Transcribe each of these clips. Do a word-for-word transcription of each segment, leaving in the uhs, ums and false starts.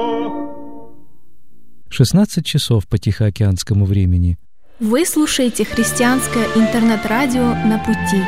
шестнадцать часов по Тихоокеанскому времени. Вы слушаете христианское интернет-радио «На пути».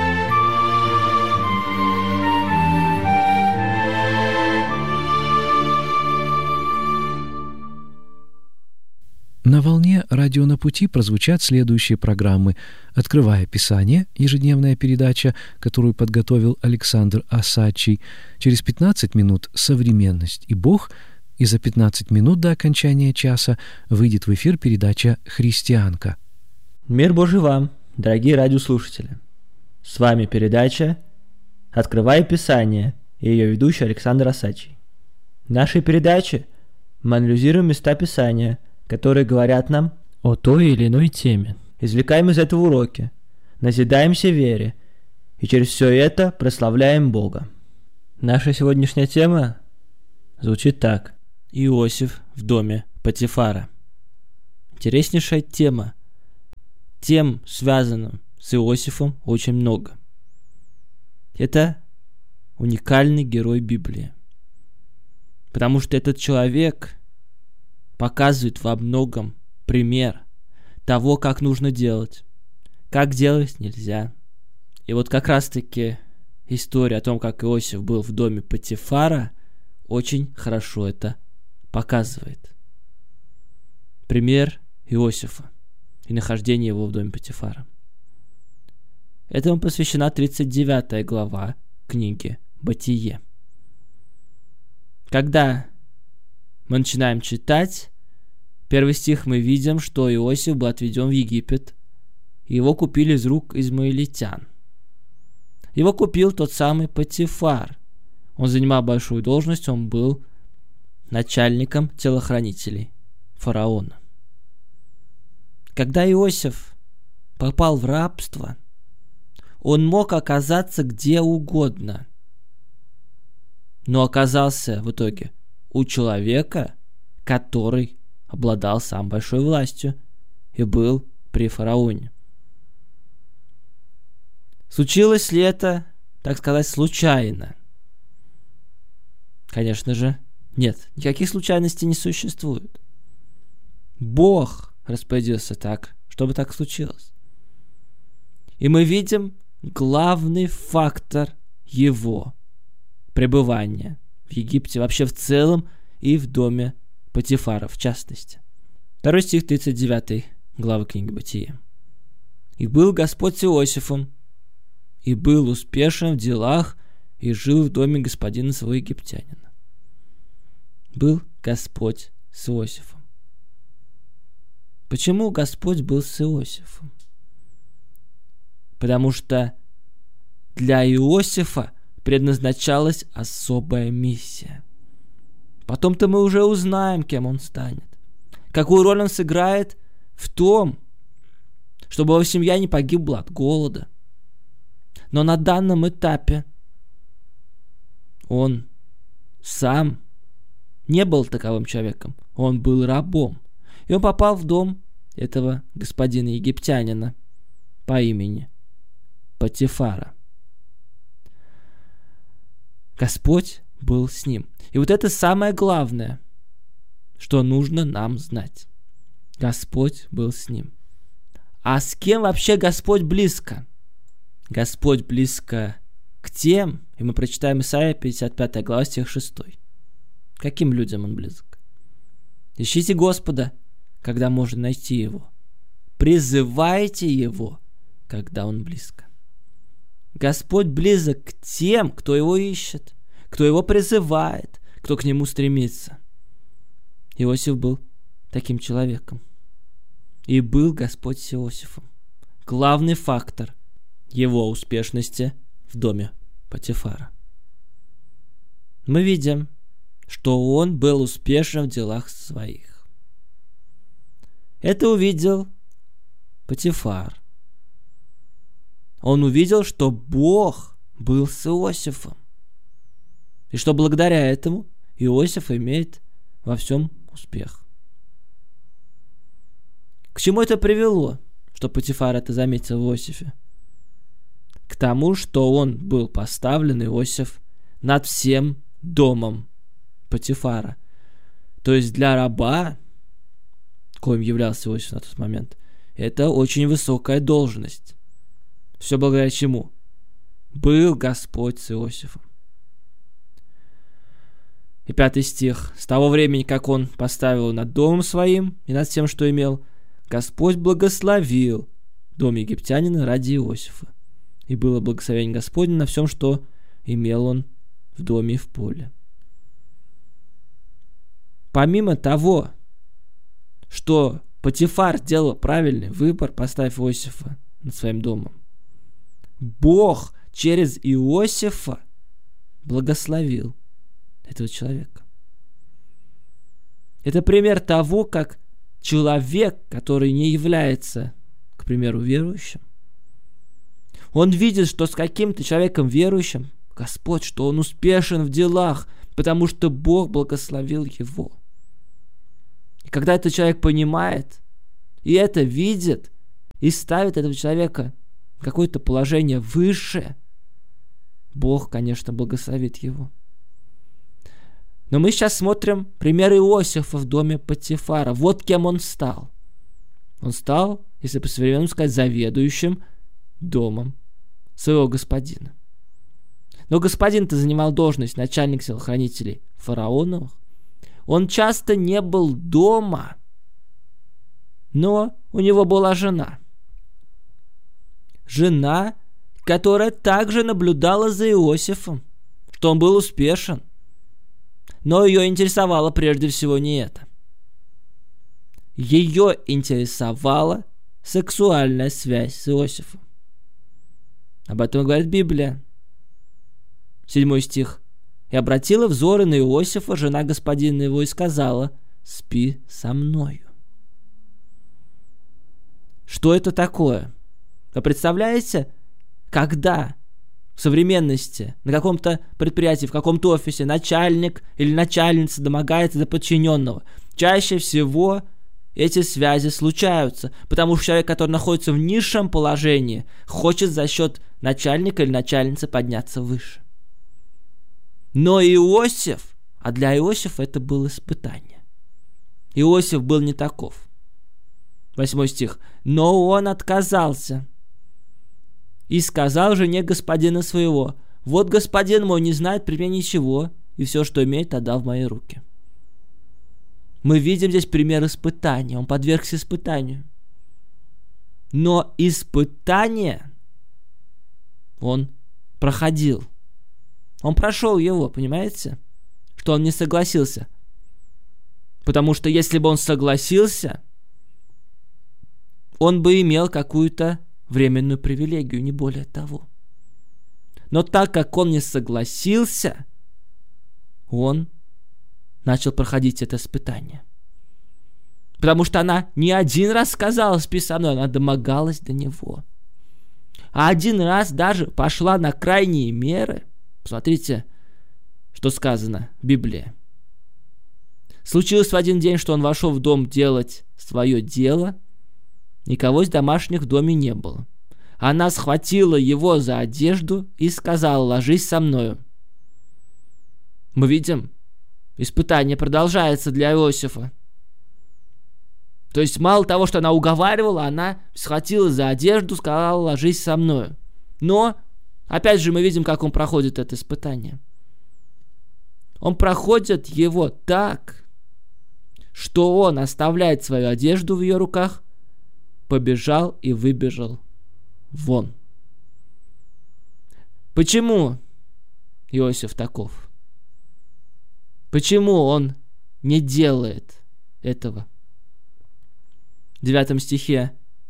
На волне «Радио на пути» прозвучат следующие программы: «Открывая Писание», ежедневная передача, которую подготовил Александр Осадчий. Через пятнадцать минут «Современность и Бог», и за пятнадцать минут до окончания часа выйдет в эфир передача «Христианка». Мир Божий вам, дорогие радиослушатели! С вами передача «Открывая Писание» и ее ведущий Александр Осадчий. В нашей передаче мы анализируем места Писания, которые говорят нам о той или иной теме. Извлекаем из этого уроки, назидаемся вере и через все это прославляем Бога. Наша сегодняшняя тема звучит так: Иосиф в доме Потифара. Интереснейшая тема. Тем, связанным с Иосифом, очень много. Это уникальный герой Библии, потому что этот человек показывает во многом пример того, как нужно делать, как делать нельзя. И вот как раз-таки история о том, как Иосиф был в доме Потифара, очень хорошо это показывает. Пример Иосифа и нахождение его в доме Потифара. Этому посвящена тридцать девятая глава книги «Бытие». Когда мы начинаем читать первый стих, мы видим, что Иосиф был отведен в Египет, и его купили из рук измаилитян. Его купил тот самый Потифар. Он занимал большую должность, он был начальником телохранителей фараона. Когда Иосиф попал в рабство, он мог оказаться где угодно, но оказался в итоге у человека, который обладал самой большой властью и был при фараоне. Случилось ли это, так сказать, случайно? Конечно же, нет. Никаких случайностей не существует. Бог распорядился так, чтобы так случилось. И мы видим главный фактор его пребывания в Египте, вообще в целом, и в доме Потифара в частности. Второй стих тридцать девятой главы книги Бытие. «И был Господь с Иосифом, и был успешен в делах, и жил в доме господина своего египтянина». Был Господь с Иосифом. Почему Господь был с Иосифом? Потому что для Иосифа предназначалась особая миссия. Потом-то мы уже узнаем, кем он станет. Какую роль он сыграет в том, чтобы его семья не погибла от голода. Но на данном этапе он сам не был таковым человеком. Он был рабом. И он попал в дом этого господина египтянина по имени Потифара. Господь был с ним. И вот это самое главное, что нужно нам знать. Господь был с ним. А с кем вообще Господь близко? Господь близко к тем, и мы прочитаем Исайя пятьдесят пятая глава, стих шестой. Каким людям он близок? Ищите Господа, когда можно найти Его. Призывайте Его, когда Он близко. Господь близок к тем, кто Его ищет, кто Его призывает, кто к Нему стремится. Иосиф был таким человеком. И был Господь с Иосифом. Главный фактор его успешности в доме Потифара. Мы видим, что он был успешен в делах своих. Это увидел Потифар. Он увидел, что Бог был с Иосифом. И что благодаря этому Иосиф имеет во всем успех. К чему это привело, что Потифар это заметил в Иосифе? К тому, что он был поставлен, Иосиф, над всем домом Потифара. То есть для раба, коим являлся Иосиф на тот момент, это очень высокая должность. Все благодаря чему? Был Господь с Иосифом. И пятый стих. С того времени, как он поставил над домом своим и над всем, что имел, Господь благословил дом египтянина ради Иосифа. И было благословение Господне на всем, что имел он в доме и в поле. Помимо того, что Потифар сделал правильный выбор, поставив Иосифа над своим домом, Бог через Иосифа благословил этого человека. Это пример того, как человек, который не является, к примеру, верующим, он видит, что с каким-то человеком верующим, Господь, что он успешен в делах, потому что Бог благословил его. И когда этот человек понимает, и это видит, и ставит этого человека в какое-то положение выше, Бог, конечно, благословит его. Но мы сейчас смотрим пример Иосифа в доме Потифара. Вот кем он стал. Он стал, если по-современному сказать, заведующим домом своего господина. Но господин-то занимал должность начальник телохранителей фараоновых. Он часто не был дома, но у него была жена. Жена, которая также наблюдала за Иосифом, что он был успешен. Но ее интересовало прежде всего не это. Ее интересовала сексуальная связь с Иосифом. Об этом говорит Библия. Седьмой стих. «И обратила взоры на Иосифа, жена господина его, и сказала: спи со мною». Что это такое? Вы представляете, когда в современности на каком-то предприятии, в каком-то офисе начальник или начальница домогается до подчиненного, чаще всего эти связи случаются, потому что человек, который находится в низшем положении, хочет за счет начальника или начальницы подняться выше. Но Иосиф, а для Иосифа это было испытание. Иосиф был не таков. Восьмой стих. «Но он отказался и сказал жене господина своего: вот господин мой не знает при мне ничего, и все, что имеет, отдал в мои руки». Мы видим здесь пример испытания. Он подвергся испытанию. Но испытание он проходил. Он прошел его, понимаете? Что он не согласился. Потому что если бы он согласился, он бы имел какую-то временную привилегию, не более того. Но так как он не согласился, он начал проходить это испытание. Потому что она не один раз сказала: спи со мной, она домогалась до него. А один раз даже пошла на крайние меры. Посмотрите, что сказано в Библии. Случилось в один день, что он вошел в дом делать свое дело. Никого из домашних в доме не было. Она схватила его за одежду и сказала: ложись со мною. Мы видим, испытание продолжается для Иосифа. То есть мало того, что она уговаривала, она схватила за одежду, сказала: ложись со мною. Но, опять же, мы видим, как он проходит это испытание. Он проходит его так, что он оставляет свою одежду в ее руках, побежал и выбежал вон. Почему Иосиф таков? Почему он не делает этого? В девятом стихе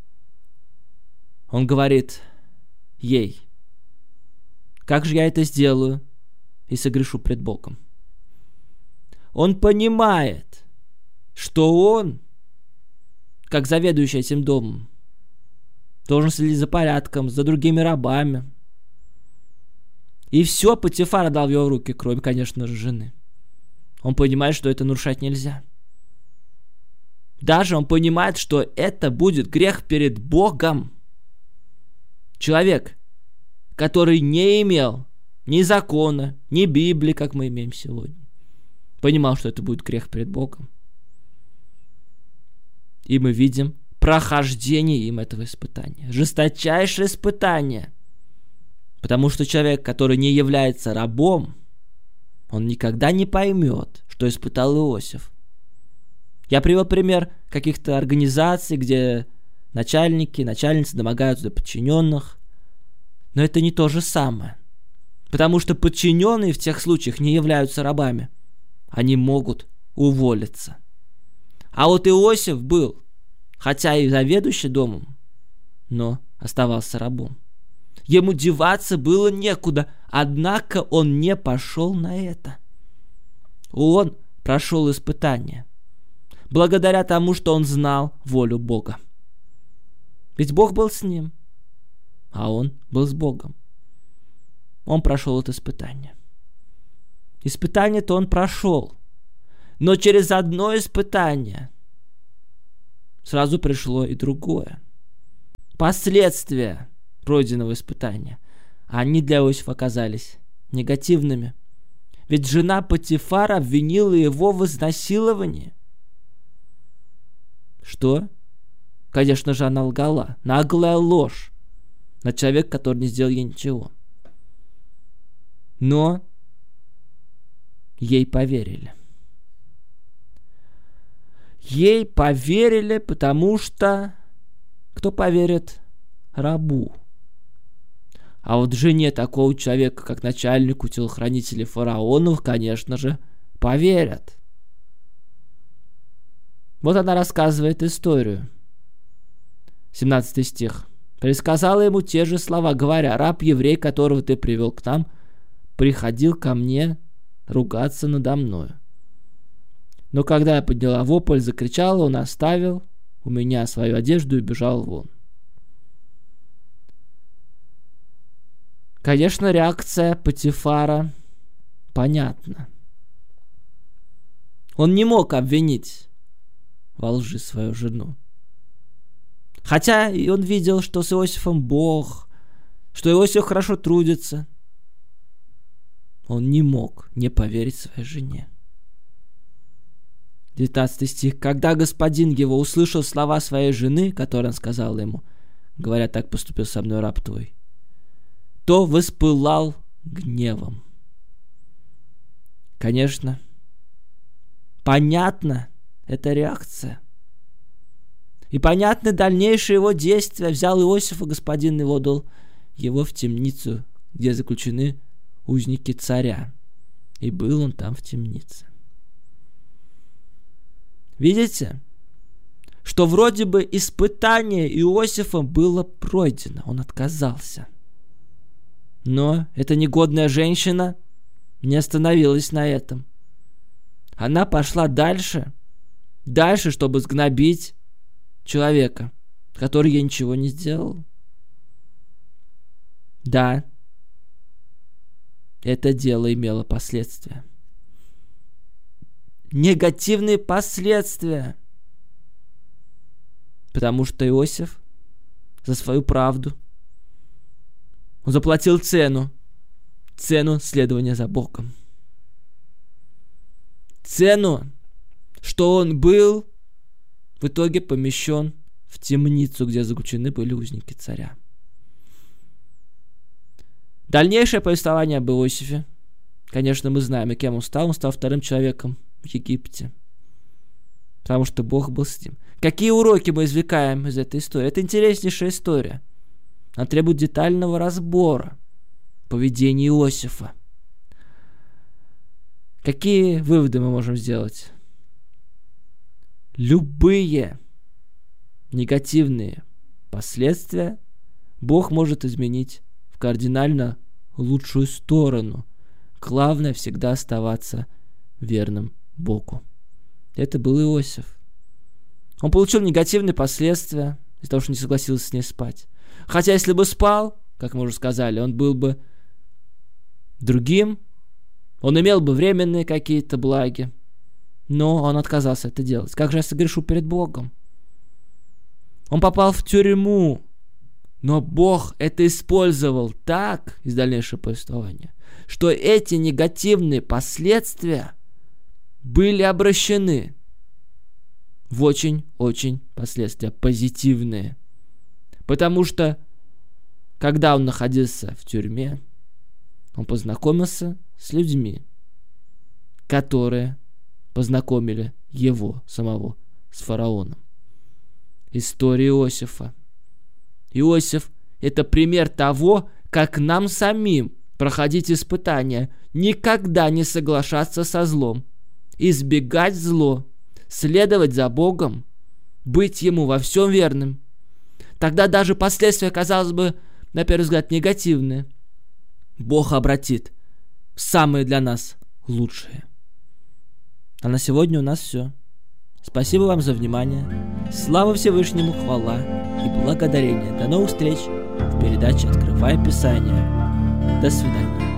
он говорит ей: как же я это сделаю и согрешу пред Богом? Он понимает, что он, как заведующий этим домом, должен следить за порядком, за другими рабами. И все Потифар отдал в его руки, кроме, конечно же, жены. Он понимает, что это нарушать нельзя. Даже он понимает, что это будет грех перед Богом. Человек, который не имел ни закона, ни Библии, как мы имеем сегодня, понимал, что это будет грех перед Богом. И мы видим прохождение им этого испытания. Жесточайшее испытание. Потому что человек, который не является рабом, он никогда не поймет, что испытал Иосиф. Я привел пример каких-то организаций, где начальники, начальницы домогаются до подчиненных. Но это не то же самое. Потому что подчиненные в тех случаях не являются рабами. Они могут уволиться. А вот Иосиф был, хотя и заведующий домом, но оставался рабом. Ему деваться было некуда, однако он не пошел на это. Он прошел испытание, благодаря тому, что он знал волю Бога. Ведь Бог был с ним, а он был с Богом. Он прошел это испытание. Испытание-то он прошел, но через одно испытание сразу пришло и другое. Последствия пройденного испытания, они для Иосифа оказались негативными. Ведь жена Потифара обвинила его в изнасиловании. Что? Конечно же, она лгала. Наглая ложь на человека, который не сделал ей ничего. Но ей поверили. Ей поверили, потому что кто поверит рабу? А вот жене такого человека, как начальнику телохранителей фараонов, конечно же, поверят. Вот она рассказывает историю. семнадцатый стих. «Пересказала ему те же слова, говоря: раб-еврей, которого ты привел к нам, приходил ко мне ругаться надо мною. Но когда я подняла вопль, закричала, он оставил у меня свою одежду и бежал вон». Конечно, реакция Потифара понятна. Он не мог обвинить во лжи свою жену. Хотя и он видел, что с Иосифом Бог, что Иосиф хорошо трудится. Он не мог не поверить своей жене. девятнадцатый стих. «Когда господин его услышал слова своей жены, которые он сказал ему, говоря: так поступил со мной раб твой, то воспылал гневом». Конечно, понятна эта реакция. И понятны дальнейшие его действия. Взял Иосифа господин и отдал его в темницу, где заключены узники царя. И был он там в темнице. Видите, что вроде бы испытание Иосифа было пройдено. Он отказался. Но эта негодная женщина не остановилась на этом. Она пошла дальше, дальше, чтобы сгнобить человека, который ей ничего не сделал. Да, это дело имело последствия. Негативные последствия. Потому что Иосиф за свою правду он заплатил цену. Цену следования за Богом. Цену, что он был в итоге помещен в темницу, где заключены были узники царя. Дальнейшее повествование об Иосифе. Конечно, мы знаем, и кем он стал. Он стал вторым человеком в Египте. Потому что Бог был с ним. Какие уроки мы извлекаем из этой истории? Это интереснейшая история. Она требует детального разбора поведения Иосифа. Какие выводы мы можем сделать? Любые негативные последствия Бог может изменить в кардинально лучшую сторону. Главное всегда оставаться верным Богу. Это был Иосиф. Он получил негативные последствия из-за того, что не согласился с ней спать. Хотя если бы спал, как мы уже сказали, он был бы другим, он имел бы временные какие-то благи, но он отказался это делать. Как же я согрешу перед Богом? Он попал в тюрьму, но Бог это использовал так, из дальнейшего повествования, что эти негативные последствия были обращены в очень-очень последствия позитивные. Потому что, когда он находился в тюрьме, он познакомился с людьми, которые познакомили его самого с фараоном. История Иосифа. Иосиф – это пример того, как нам самим проходить испытания, никогда не соглашаться со злом, избегать зло, следовать за Богом, быть Ему во всем верным. Тогда даже последствия, казалось бы, на первый взгляд негативные, Бог обратит в самые для нас лучшие. А на сегодня у нас все. Спасибо вам за внимание. Слава Всевышнему, хвала и благодарение. До новых встреч в передаче «Открывая Писание». До свидания.